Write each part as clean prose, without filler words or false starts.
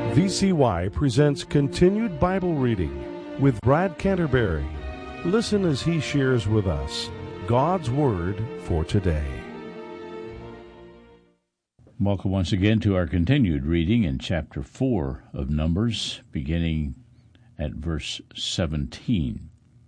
VCY presents Continued Bible Reading with Brad Canterbury. Listen as he shares with us God's Word for today. Welcome once again to our continued reading in chapter 4 of Numbers, beginning at verse 17.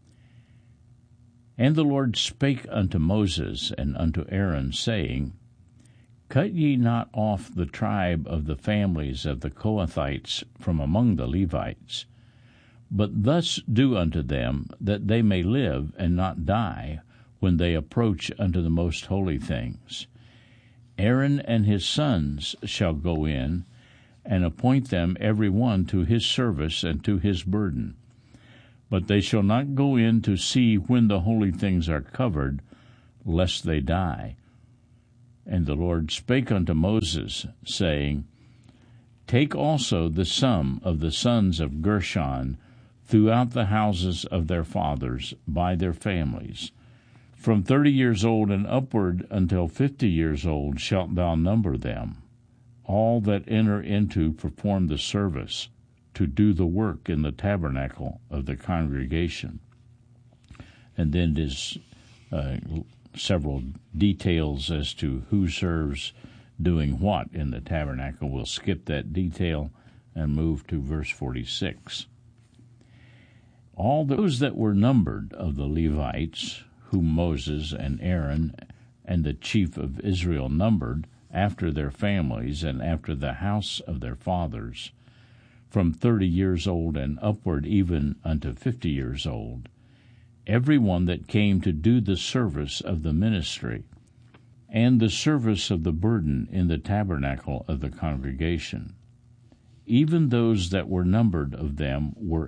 And the Lord spake unto Moses and unto Aaron, saying, Cut ye not off the tribe of the families of the Kohathites from among the Levites, but thus do unto them, that they may live and not die when they approach unto the most holy things. Aaron and his sons shall go in, and appoint them every one to his service and to his burden. But they shall not go in to see when the holy things are covered, lest they die. And the Lord spake unto Moses, saying, Take also the sum of the sons of Gershon throughout the houses of their fathers by their families. From 30 years old and upward until 50 years old shalt thou number them, all that enter into perform the service, to do the work in the tabernacle of the congregation. And then there's several details as to who serves doing what in the tabernacle. We'll skip that detail and move to verse 46. All those that were numbered of the Levites, whom Moses and Aaron and the chief of Israel numbered, after their families and after the house of their fathers, from 30 years old and upward even unto 50 years old, every one that came to do the service of the ministry, and the service of the burden in the tabernacle of the congregation. Even those that were numbered of them were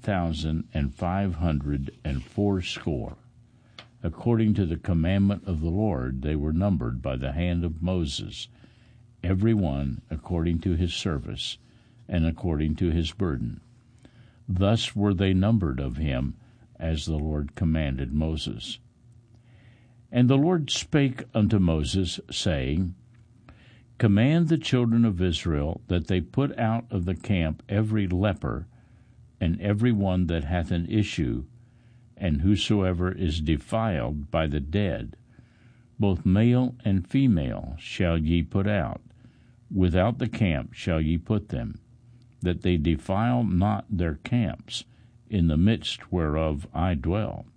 8,580. According to the commandment of the Lord, they were numbered by the hand of Moses, every one according to his service, and according to his burden. Thus were they numbered of him, as the Lord commanded Moses. And the Lord spake unto Moses, saying, Command the children of Israel that they put out of the camp every leper, and every one that hath an issue, and whosoever is defiled by the dead, both male and female shall ye put out, without the camp shall ye put them, that they defile not their camps, in the midst whereof I dwell.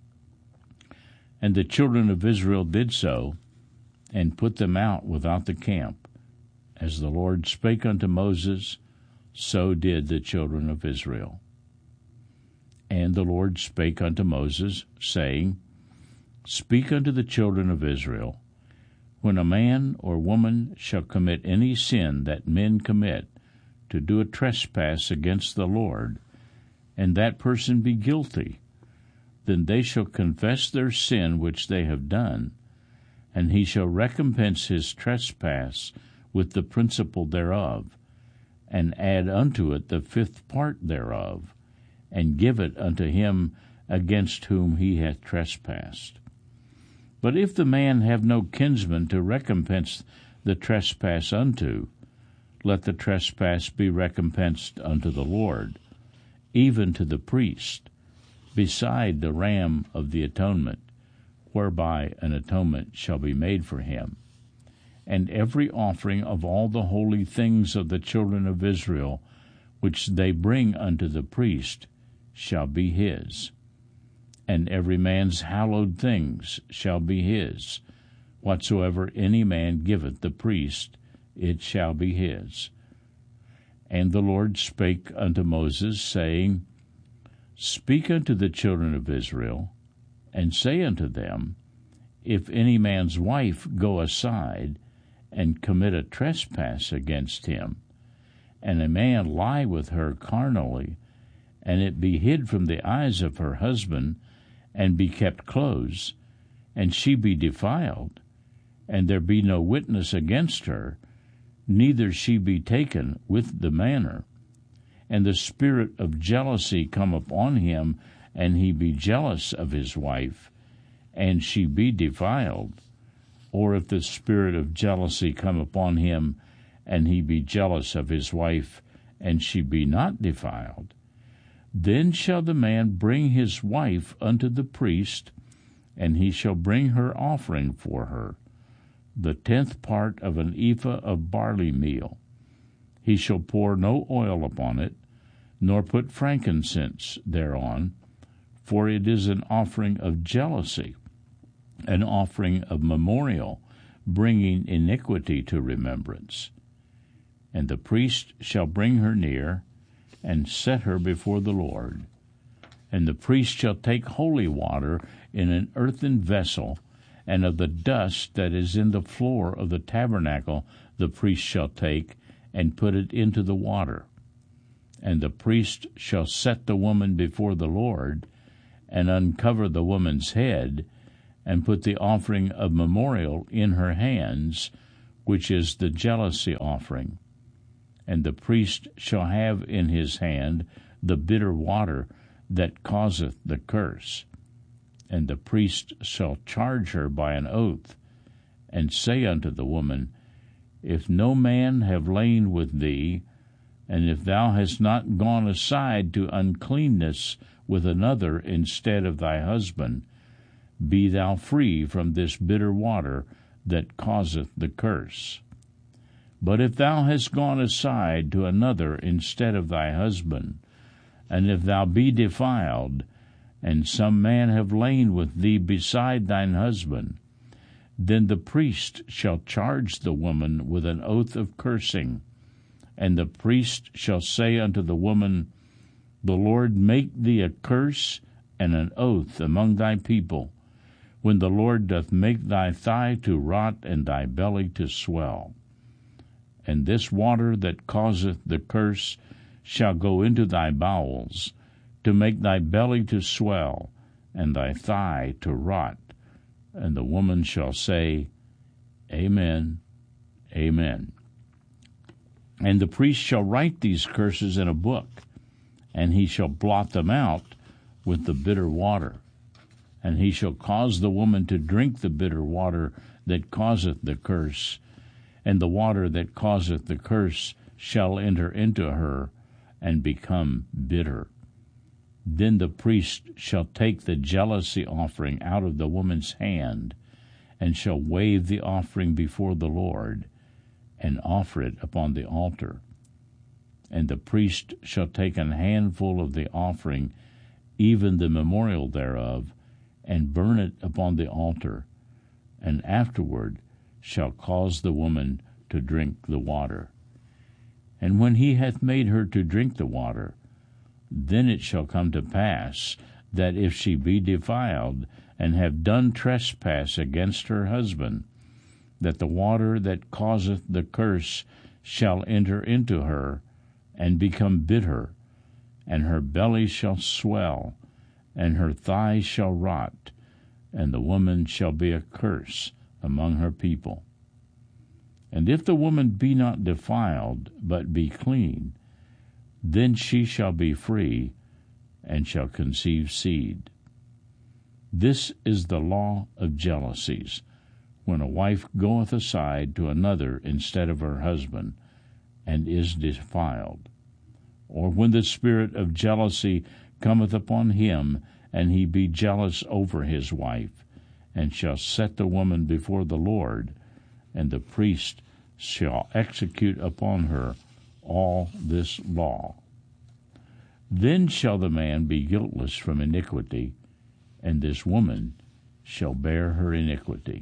And the children of Israel did so, and put them out without the camp. As the Lord spake unto Moses, so did the children of Israel. And the Lord spake unto Moses, saying, Speak unto the children of Israel, when a man or woman shall commit any sin that men commit, to do a trespass against the Lord, and that person be guilty, then they shall confess their sin which they have done, and he shall recompense his trespass with the principal thereof, and add unto it the 5th part thereof, and give it unto him against whom he hath trespassed. But if the man have no kinsman to recompense the trespass unto, let the trespass be recompensed unto the Lord, even to the priest, beside the ram of the atonement, whereby an atonement shall be made for him. And every offering of all the holy things of the children of Israel, which they bring unto the priest, shall be his. And every man's hallowed things shall be his. Whatsoever any man giveth the priest, it shall be his. And the Lord spake unto Moses, saying, Speak unto the children of Israel, and say unto them, If any man's wife go aside, and commit a trespass against him, and a man lie with her carnally, and it be hid from the eyes of her husband, and be kept close, and she be defiled, and there be no witness against her, neither she be taken with the manner, and the spirit of jealousy come upon him, and he be jealous of his wife, and she be defiled, or if the spirit of jealousy come upon him, and he be jealous of his wife, and she be not defiled, then shall the man bring his wife unto the priest, and he shall bring her offering for her, the 10th part of an ephah of barley meal. He shall pour no oil upon it, nor put frankincense thereon, for it is an offering of jealousy, an offering of memorial, bringing iniquity to remembrance. And the priest shall bring her near, and set her before the Lord. And the priest shall take holy water in an earthen vessel, and of the dust that is in the floor of the tabernacle the priest shall take, and put it into the water. And the priest shall set the woman before the Lord, and uncover the woman's head, and put the offering of memorial in her hands, which is the jealousy offering. And the priest shall have in his hand the bitter water that causeth the curse. And the priest shall charge her by an oath, and say unto the woman, If no man have lain with thee, and if thou hast not gone aside to uncleanness with another instead of thy husband, be thou free from this bitter water that causeth the curse. But if thou hast gone aside to another instead of thy husband, and if thou be defiled, and some man have lain with thee beside thine husband, then the priest shall charge the woman with an oath of cursing, and the priest shall say unto the woman, The Lord make thee a curse and an oath among thy people, when the Lord doth make thy thigh to rot and thy belly to swell. And this water that causeth the curse shall go into thy bowels, to make thy belly to swell, and thy thigh to rot. And the woman shall say, Amen, Amen. And the priest shall write these curses in a book, and he shall blot them out with the bitter water. And he shall cause the woman to drink the bitter water that causeth the curse, and the water that causeth the curse shall enter into her, and become bitter. Then the priest shall take the jealousy offering out of the woman's hand, and shall wave the offering before the Lord, and offer it upon the altar. And the priest shall take an handful of the offering, even the memorial thereof, and burn it upon the altar, and afterward shall cause the woman to drink the water. And when he hath made her to drink the water, then it shall come to pass that if she be defiled, and have done trespass against her husband, that the water that causeth the curse shall enter into her, and become bitter, and her belly shall swell, and her thighs shall rot, and the woman shall be a curse among her people. And if the woman be not defiled, but be clean, then she shall be free, and shall conceive seed. This is the law of jealousies, when a wife goeth aside to another instead of her husband, and is defiled. Or when the spirit of jealousy cometh upon him, and he be jealous over his wife, and shall set the woman before the Lord, and the priest shall execute upon her all this law. Then shall the man be guiltless from iniquity, and this woman shall bear her iniquity.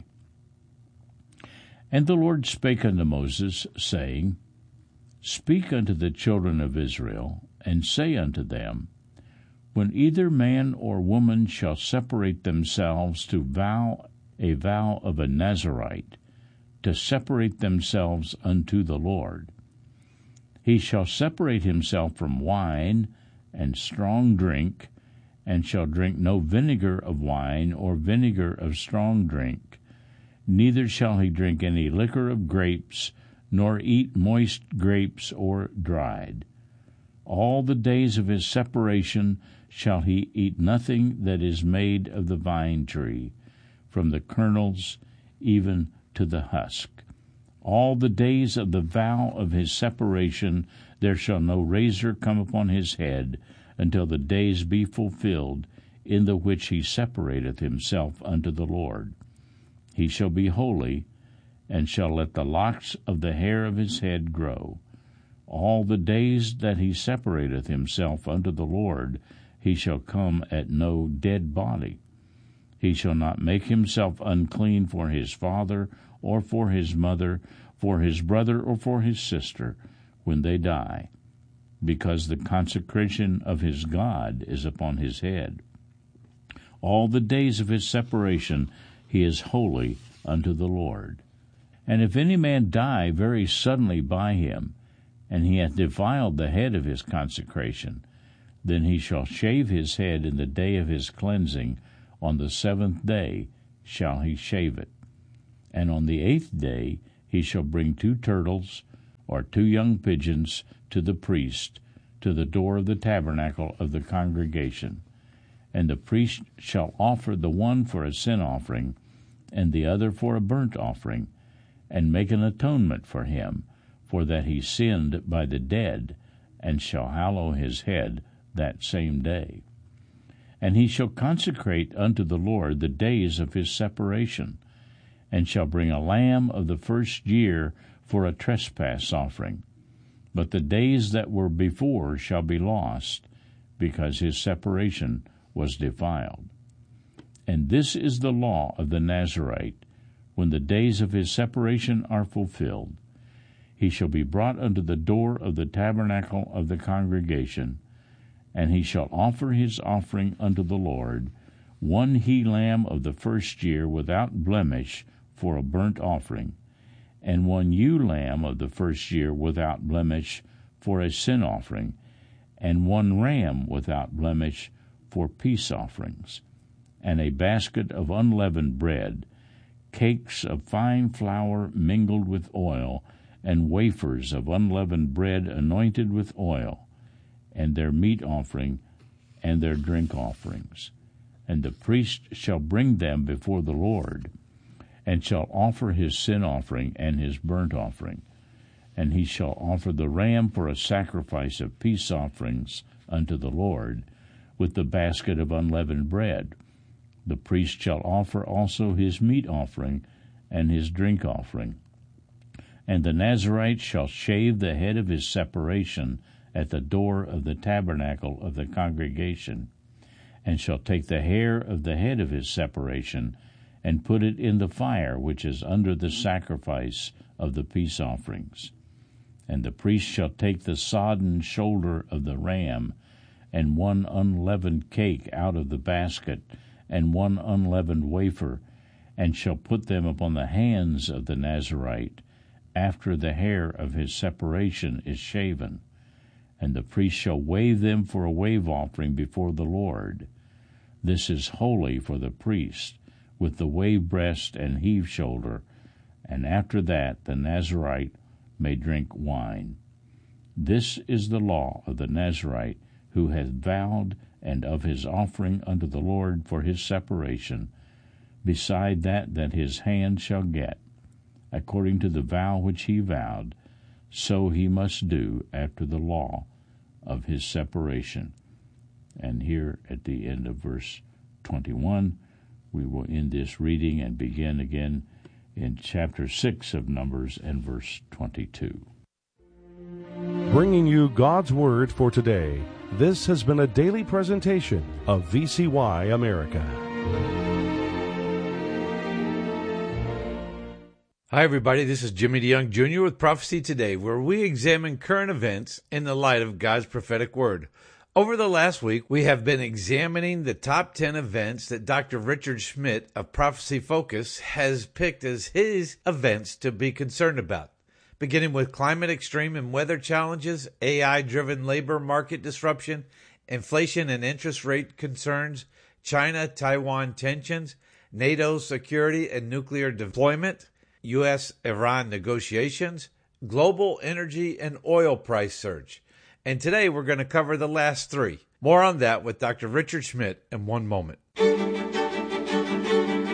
And the Lord spake unto Moses, saying, Speak unto the children of Israel, and say unto them, When either man or woman shall separate themselves to vow a vow of a Nazarite, to separate themselves unto the Lord, he shall separate himself from wine and strong drink, and shall drink no vinegar of wine or vinegar of strong drink, neither shall he drink any liquor of grapes, nor eat moist grapes or dried. All the days of his separation shall he eat nothing that is made of the vine tree, from the kernels even to the husk. All the days of the vow of his separation there shall no razor come upon his head, until the days be fulfilled, in the which he separateth himself unto the Lord. He shall be holy, and shall let the locks of the hair of his head grow. All the days that he separateth himself unto the Lord, he shall come at no dead body. He shall not make himself unclean for his father, or for his mother, for his brother, or for his sister, when they die, because the consecration of his God is upon his head. All the days of his separation he is holy unto the Lord. And if any man die very suddenly by him, and he hath defiled the head of his consecration, then he shall shave his head in the day of his cleansing. On the 7th day shall he shave it. And on the 8th day he shall bring 2 turtles, or 2 young pigeons, to the priest, to the door of the tabernacle of the congregation. And the priest shall offer the one for a sin offering, and the other for a burnt offering, and make an atonement for him, for that he sinned by the dead, and shall hallow his head that same day. And he shall consecrate unto the Lord the days of his separation, and shall bring a lamb of the first year for a trespass offering. But the days that were before shall be lost, because his separation was defiled. And this is the law of the Nazarite, when the days of his separation are fulfilled. He shall be brought unto the door of the tabernacle of the congregation, and he shall offer his offering unto the Lord, 1 he-lamb of the first year without blemish for a burnt offering, and 1 ewe-lamb of the first year without blemish for a sin offering, and 1 ram without blemish for peace offerings, and a basket of unleavened bread, cakes of fine flour mingled with oil, and wafers of unleavened bread anointed with oil, and their meat offering and their drink offerings. And the priest shall bring them before the Lord, and shall offer his sin offering and his burnt offering. And he shall offer the ram for a sacrifice of peace offerings unto the Lord, with the basket of unleavened bread. The priest shall offer also his meat offering and his drink offering. And the Nazarite shall shave the head of his separation at the door of the tabernacle of the congregation, and shall take the hair of the head of his separation, and put it in the fire which is under the sacrifice of the peace offerings. And the priest shall take the sodden shoulder of the ram, and 1 unleavened cake out of the basket, and 1 unleavened wafer, and shall put them upon the hands of the Nazarite, after the hair of his separation is shaven. And the priest shall wave them for a wave offering before the Lord. This is holy for the priest, with the wave breast and heave shoulder, and after that the Nazarite may drink wine. This is the law of the Nazarite, who hath vowed, and of his offering unto the Lord for his separation, beside that his hand shall get, according to the vow which he vowed, so he must do after the law of his separation. And here at the end of verse 21, we will end this reading and begin again in chapter 6 of Numbers and verse 22. Bringing you God's Word for today, this has been a daily presentation of VCY America. Hi, everybody. This is Jimmy DeYoung Jr. with Prophecy Today, where we examine current events in the light of God's prophetic word. Over the last week, we have been examining the top 10 events that Dr. Richard Schmidt of Prophecy Focus has picked as his events to be concerned about, beginning with climate extreme and weather challenges, AI-driven labor market disruption, inflation and interest rate concerns, China-Taiwan tensions, NATO security and nuclear deployment, U.S.-Iran negotiations, global energy and oil price surge. And today we're going to cover the last 3. More on that with Dr. Richard Schmidt in one moment.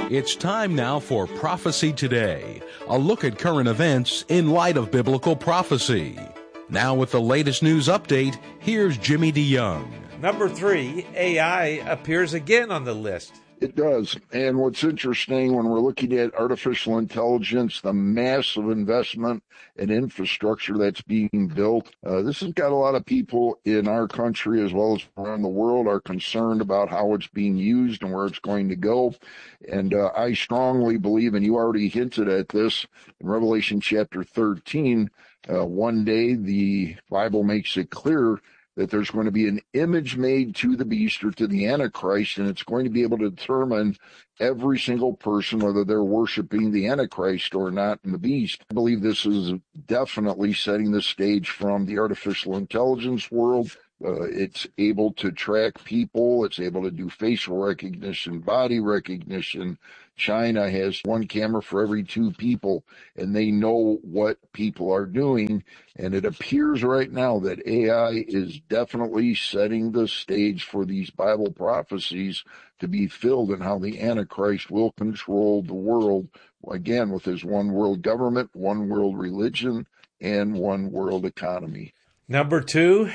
It's time now for Prophecy Today, a look at current events in light of biblical prophecy. Now with the latest news update, here's Jimmy DeYoung. Number 3, AI appears again on the list. It does. And what's interesting when we're looking at artificial intelligence, the massive investment and infrastructure that's being built, this has got a lot of people in our country as well as around the world are concerned about how it's being used and where it's going to go. And I strongly believe, and you already hinted at this, in Revelation chapter 13, one day the Bible makes it clear that there's going to be an image made to the beast or to the Antichrist, and it's going to be able to determine every single person whether they're worshiping the Antichrist or not in the beast. I believe this is definitely setting the stage from the artificial intelligence world. It's able to track people. It's able to do facial recognition, body recognition. China has one camera for every 2 people, and they know what people are doing. And it appears right now that AI is definitely setting the stage for these Bible prophecies to be filled and how the Antichrist will control the world, again, with his one world government, one world religion, and one world economy. Number 2,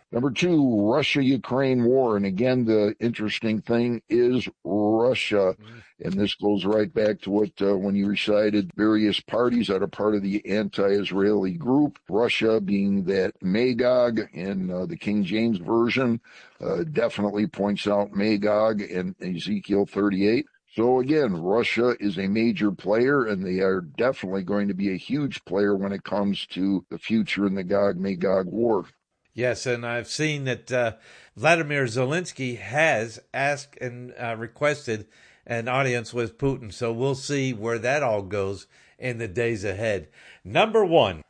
Russia-Ukraine war. And again, the interesting thing is Russia. And this goes right back to what, when you recited various parties that are part of the anti-Israeli group, Russia being that Magog in the King James Version, definitely points out Magog in Ezekiel 38. So again, Russia is a major player, and they are definitely going to be a huge player when it comes to the future in the Gog-Magog war. Yes, and I've seen that Vladimir Zelensky has asked and requested an audience with Putin, so we'll see where that all goes in the days ahead. Number 1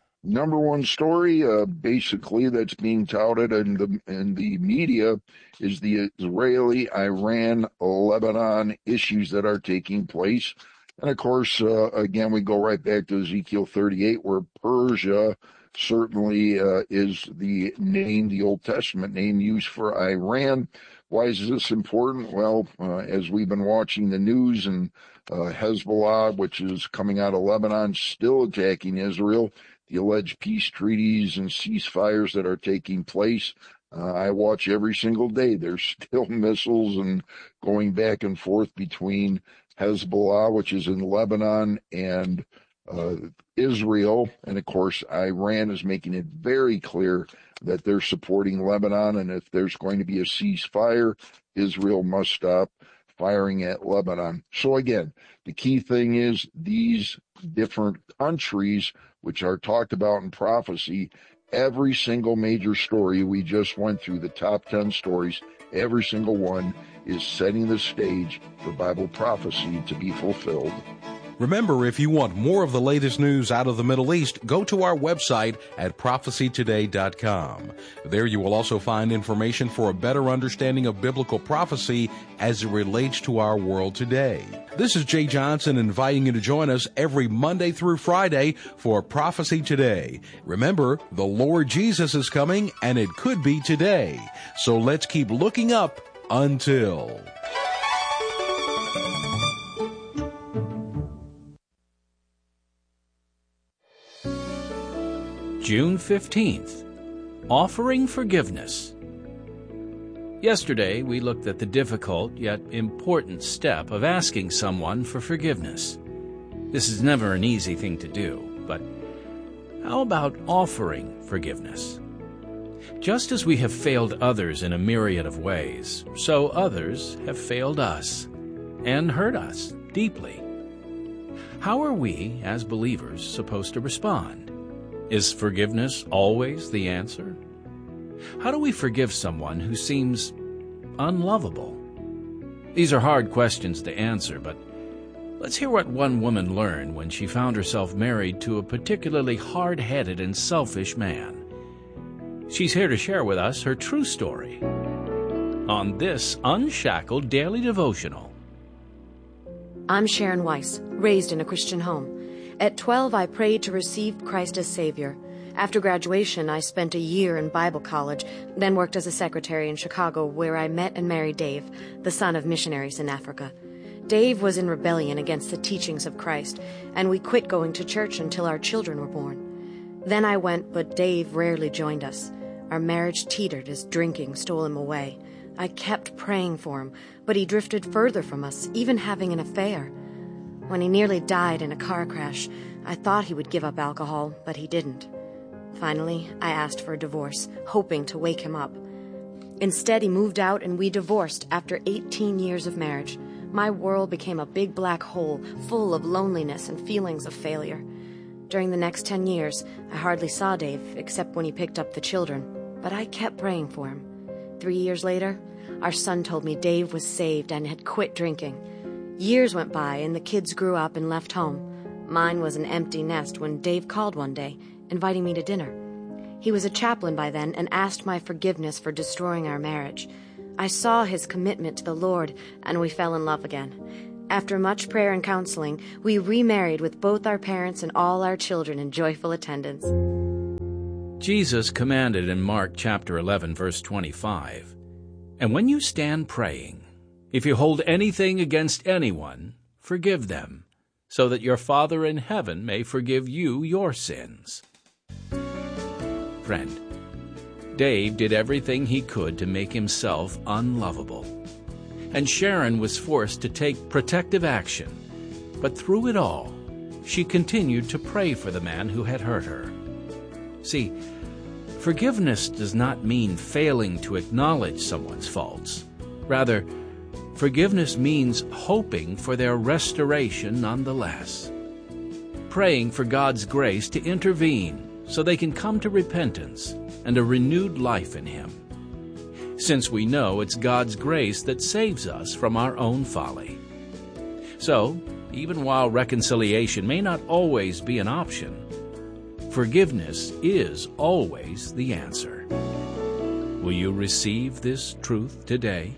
story, basically, that's being touted in the media is the Israeli, Iran, Lebanon issues that are taking place. And of course, again, we go right back to Ezekiel 38, where Persia certainly is the name, the Old Testament name used for Iran. Why is this important? Well, as we've been watching the news, and Hezbollah, which is coming out of Lebanon, still attacking Israel, the alleged peace treaties and ceasefires that are taking place, I watch every single day. There's still missiles and going back and forth between Hezbollah, which is in Lebanon, and Israel. And of course, Iran is making it very clear that they're supporting Lebanon, and if there's going to be a ceasefire, Israel must stop firing at Lebanon. So again, the key thing is these different countries, which are talked about in prophecy, every single major story we just went through, the top 10 stories, every single one is setting the stage for Bible prophecy to be fulfilled. Remember, if you want more of the latest news out of the Middle East, go to our website at prophecytoday.com. There you will also find information for a better understanding of biblical prophecy as it relates to our world today. This is Jay Johnson inviting you to join us every Monday through Friday for Prophecy Today. Remember, the Lord Jesus is coming, and it could be today. So let's keep looking up until... June 15th, Offering Forgiveness. Yesterday, we looked at the difficult yet important step of asking someone for forgiveness. This is never an easy thing to do, but how about offering forgiveness? Just as we have failed others in a myriad of ways, so others have failed us and hurt us deeply. How are we, as believers, supposed to respond? Is forgiveness always the answer? How do we forgive someone who seems unlovable? These are hard questions to answer, but let's hear what one woman learned when she found herself married to a particularly hard-headed and selfish man. She's here to share with us her true story on this Unshackled Daily Devotional. I'm Sharon Weiss, raised in a Christian home. At 12, I prayed to receive Christ as Savior. After graduation, I spent a year in Bible college, then worked as a secretary in Chicago, where I met and married Dave, the son of missionaries in Africa. Dave was in rebellion against the teachings of Christ, and we quit going to church until our children were born. Then I went, but Dave rarely joined us. Our marriage teetered as drinking stole him away. I kept praying for him, but he drifted further from us, even having an affair. When he nearly died in a car crash, I thought he would give up alcohol, but he didn't. Finally, I asked for a divorce, hoping to wake him up. Instead, he moved out and we divorced after 18 years of marriage. My world became a big black hole, full of loneliness and feelings of failure. During the next 10 years, I hardly saw Dave, except when he picked up the children, but I kept praying for him. 3 years later, our son told me Dave was saved and had quit drinking. Years went by and the kids grew up and left home. Mine was an empty nest when Dave called one day, inviting me to dinner. He was a chaplain by then and asked my forgiveness for destroying our marriage. I saw his commitment to the Lord, and we fell in love again. After much prayer and counseling, we remarried with both our parents and all our children in joyful attendance. Jesus commanded in Mark chapter 11, verse 25, "And when you stand praying, if you hold anything against anyone, forgive them, so that your Father in heaven may forgive you your sins." Friend, Dave did everything he could to make himself unlovable. And Sharon was forced to take protective action. But through it all, she continued to pray for the man who had hurt her. See, forgiveness does not mean failing to acknowledge someone's faults. Rather, forgiveness means hoping for their restoration nonetheless. Praying for God's grace to intervene so they can come to repentance and a renewed life in Him. Since we know it's God's grace that saves us from our own folly. So, even while reconciliation may not always be an option, forgiveness is always the answer. Will you receive this truth today?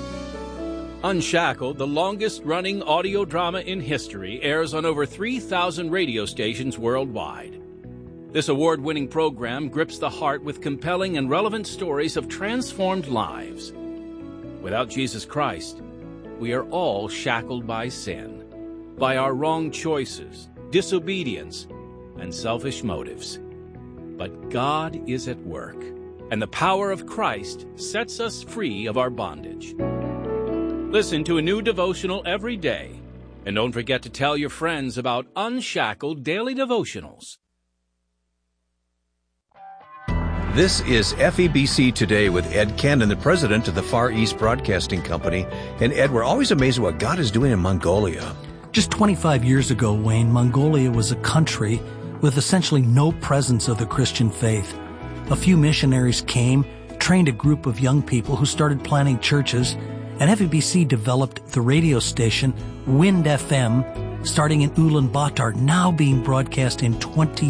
Unshackled, the longest-running audio drama in history, airs on over 3,000 radio stations worldwide. This award-winning program grips the heart with compelling and relevant stories of transformed lives. Without Jesus Christ, we are all shackled by sin, by our wrong choices, disobedience, and selfish motives. But God is at work, and the power of Christ sets us free of our bondage. Listen to a new devotional every day, and don't forget to tell your friends about Unshackled Daily Devotionals. This is FEBC Today with Ed Cannon, the president of the Far East Broadcasting Company. And Ed, we're always amazed at what God is doing in Mongolia. Just 25 years ago, Wayne, Mongolia was a country with essentially no presence of the Christian faith. A few missionaries came, trained a group of young people who started planting churches, and FEBC developed the radio station Wind FM, starting in Ulaanbaatar, now being broadcast in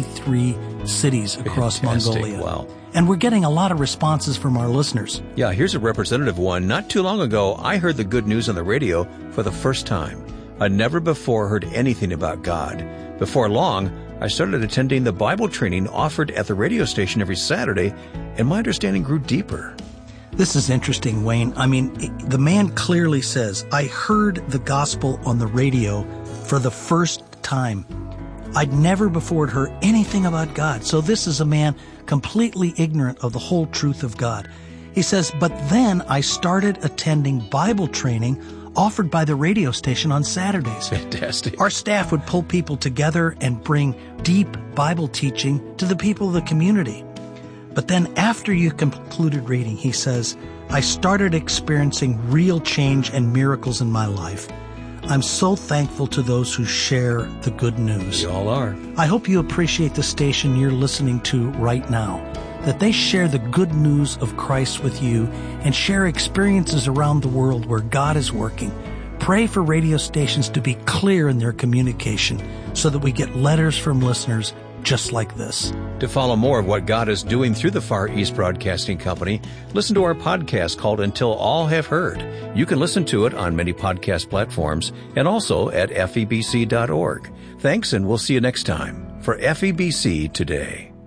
23 cities across Mongolia. Wow. And we're getting a lot of responses from our listeners. Yeah, here's a representative one. Not too long ago, I heard the good news on the radio for the first time. I'd never before heard anything about God. Before long, I started attending the Bible training offered at the radio station every Saturday, and my understanding grew deeper. This is interesting, Wayne. I mean, the man clearly says, I heard the gospel on the radio for the first time. I'd never before heard anything about God. So this is a man completely ignorant of the whole truth of God. He says, but then I started attending Bible training offered by the radio station on Saturdays. Fantastic. Our staff would pull people together and bring deep Bible teaching to the people of the community. But then after you concluded reading, he says, I started experiencing real change and miracles in my life. I'm so thankful to those who share the good news. We all are. I hope you appreciate the station you're listening to right now, that they share the good news of Christ with you and share experiences around the world where God is working. Pray for radio stations to be clear in their communication so that we get letters from listeners just like this. To follow more of what God is doing through the Far East Broadcasting Company, listen to our podcast called Until All Have Heard. You can listen to it on many podcast platforms and also at febc.org. Thanks, and we'll see you next time for FEBC Today.